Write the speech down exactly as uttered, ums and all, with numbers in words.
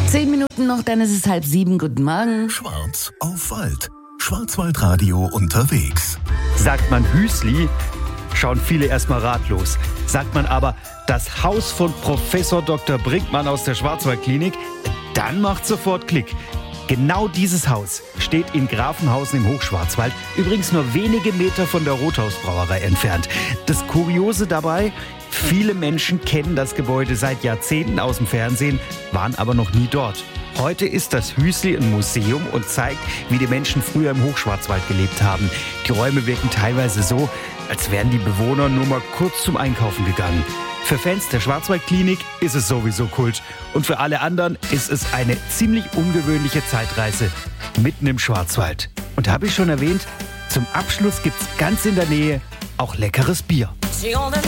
Zehn Minuten noch, dann ist es halb sieben. Guten Morgen. Schwarz auf Wald. Schwarzwaldradio unterwegs. Sagt man Hüsli, schauen viele erstmal ratlos. Sagt man aber das Haus von Professor Doktor Brinkmann aus der Schwarzwaldklinik, dann macht sofort Klick. Genau dieses Haus steht in Grafenhausen im Hochschwarzwald, übrigens nur wenige Meter von der Rothausbrauerei entfernt. Das Kuriose dabei, viele Menschen kennen das Gebäude seit Jahrzehnten aus dem Fernsehen, waren aber noch nie dort. Heute ist das Hüsli ein Museum und zeigt, wie die Menschen früher im Hochschwarzwald gelebt haben. Die Räume wirken teilweise so, als wären die Bewohner nur mal kurz zum Einkaufen gegangen. Für Fans der Schwarzwaldklinik ist es sowieso Kult. Und für alle anderen ist es eine ziemlich ungewöhnliche Zeitreise mitten im Schwarzwald. Und habe ich schon erwähnt, zum Abschluss gibt's ganz in der Nähe auch leckeres Bier.